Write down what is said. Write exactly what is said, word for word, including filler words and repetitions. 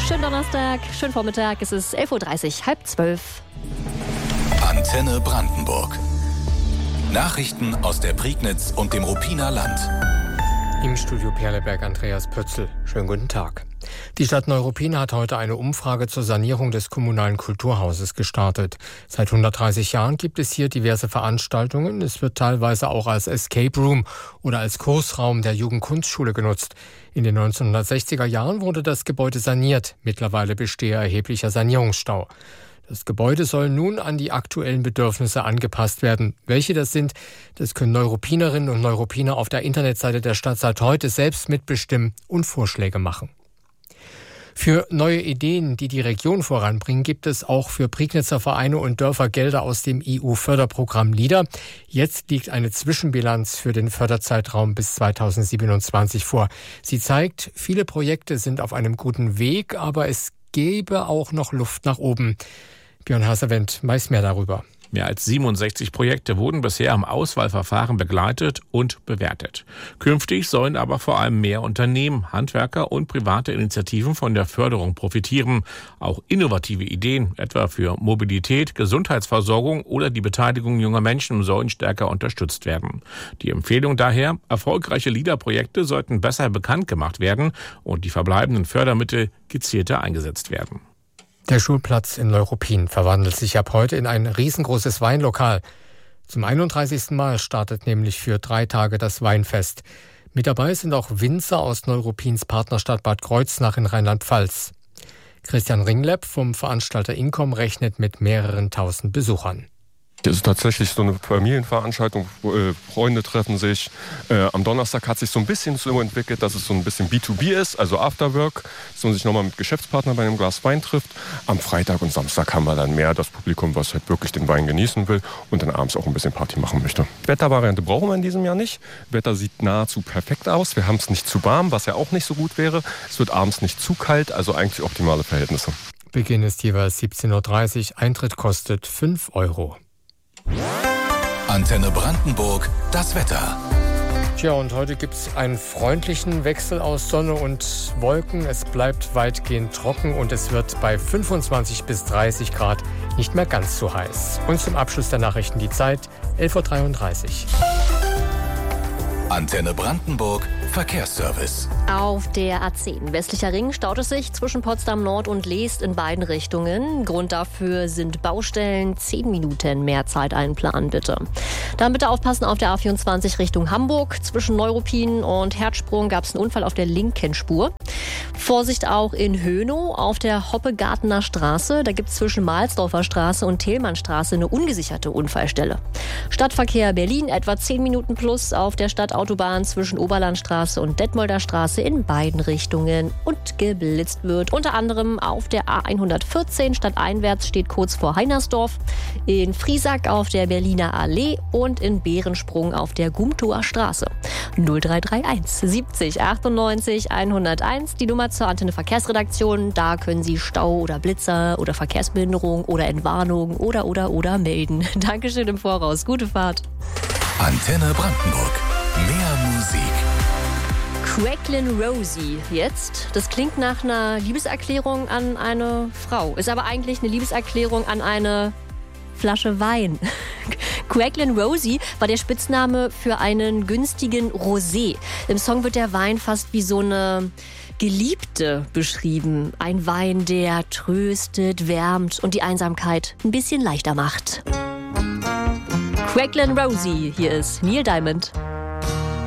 Schönen Donnerstag, schönen Vormittag. Es ist elf Uhr dreißig, halb zwölf. Antenne Brandenburg. Nachrichten aus der Prignitz und dem Ruppiner Land. Im Studio Perleberg Andreas Pötzl. Schönen guten Tag. Die Stadt Neuruppin hat heute eine Umfrage zur Sanierung des kommunalen Kulturhauses gestartet. Seit hundertdreißig Jahren gibt es hier diverse Veranstaltungen. Es wird teilweise auch als Escape Room oder als Kursraum der Jugendkunstschule genutzt. In den neunzehnhundertsechziger Jahren wurde das Gebäude saniert. Mittlerweile bestehe erheblicher Sanierungsstau. Das Gebäude soll nun an die aktuellen Bedürfnisse angepasst werden. Welche das sind, das können Neuruppinerinnen und Neuruppiner auf der Internetseite der Stadt seit heute selbst mitbestimmen und Vorschläge machen. Für neue Ideen, die die Region voranbringen, gibt es auch für Prignitzer Vereine und Dörfer Gelder aus dem E U-Förderprogramm LEADER. Jetzt liegt eine Zwischenbilanz für den Förderzeitraum bis zweitausendsiebenundzwanzig vor. Sie zeigt, viele Projekte sind auf einem guten Weg, aber es gäbe auch noch Luft nach oben. Björn Hasewend weiß mehr darüber. Mehr als siebenundsechzig Projekte wurden bisher im Auswahlverfahren begleitet und bewertet. Künftig sollen aber vor allem mehr Unternehmen, Handwerker und private Initiativen von der Förderung profitieren. Auch innovative Ideen, etwa für Mobilität, Gesundheitsversorgung oder die Beteiligung junger Menschen, sollen stärker unterstützt werden. Die Empfehlung daher, erfolgreiche LEADER-Projekte sollten besser bekannt gemacht werden und die verbleibenden Fördermittel gezielter eingesetzt werden. Der Schulplatz in Neuruppin verwandelt sich ab heute in ein riesengroßes Weinlokal. Zum einunddreißigsten Mal startet nämlich für drei Tage das Weinfest. Mit dabei sind auch Winzer aus Neuruppins Partnerstadt Bad Kreuznach in Rheinland-Pfalz. Christian Ringlepp vom Veranstalter Incom rechnet mit mehreren tausend Besuchern. Das ist tatsächlich so eine Familienveranstaltung, wo, äh, Freunde treffen sich. Äh, am Donnerstag hat sich so ein bisschen so entwickelt, dass es so ein bisschen B zwei B ist, also Afterwork, dass man sich nochmal mit Geschäftspartnern bei einem Glas Wein trifft. Am Freitag und Samstag haben wir dann mehr das Publikum, was halt wirklich den Wein genießen will und dann abends auch ein bisschen Party machen möchte. Wettervariante brauchen wir in diesem Jahr nicht. Wetter sieht nahezu perfekt aus. Wir haben es nicht zu warm, was ja auch nicht so gut wäre. Es wird abends nicht zu kalt, also eigentlich optimale Verhältnisse. Beginn ist jeweils siebzehn Uhr dreißig, Eintritt kostet fünf Euro. Antenne Brandenburg, das Wetter. Tja, und heute gibt es einen freundlichen Wechsel aus Sonne und Wolken. Es bleibt weitgehend trocken und es wird bei fünfundzwanzig bis dreißig Grad nicht mehr ganz so heiß. Und zum Abschluss der Nachrichten die Zeit, elf Uhr dreiunddreißig. Antenne Brandenburg, Verkehrsservice. Auf der A zehn westlicher Ring staut es sich zwischen Potsdam Nord und Leest in beiden Richtungen. Grund dafür sind Baustellen. Zehn Minuten mehr Zeit einplanen, bitte. Dann bitte aufpassen auf der A vierundzwanzig Richtung Hamburg. Zwischen Neuruppin und Herzsprung gab es einen Unfall auf der linken Spur. Vorsicht auch in Hönow auf der Hoppegartener Straße. Da gibt es zwischen Mahlsdorfer Straße und Thälmannstraße eine ungesicherte Unfallstelle. Stadtverkehr Berlin etwa zehn Minuten plus auf der Stadtautobahn zwischen Oberlandstraße und Detmolder Straße in beiden Richtungen und geblitzt wird. Unter anderem auf der A hundertvierzehn stadteinwärts steht kurz vor Heinersdorf, in Friesack auf der Berliner Allee und in Behrensprung auf der Gumtower Straße. null drei drei eins siebzig achtundneunzig hunderteins, die Nummer zur Antenne Verkehrsredaktion. Da können Sie Stau oder Blitzer oder Verkehrsbehinderung oder Entwarnung oder oder oder melden. Dankeschön im Voraus. Gute Fahrt. Antenne Brandenburg. Mehr Musik. Cracklin' Rosie jetzt. Das klingt nach einer Liebeserklärung an eine Frau. Ist aber eigentlich eine Liebeserklärung an eine Flasche Wein. Cracklin' Rosie war der Spitzname für einen günstigen Rosé. Im Song wird der Wein fast wie so eine Geliebte beschrieben. Ein Wein, der tröstet, wärmt und die Einsamkeit ein bisschen leichter macht. Cracklin' Rosie, hier ist Neil Diamond.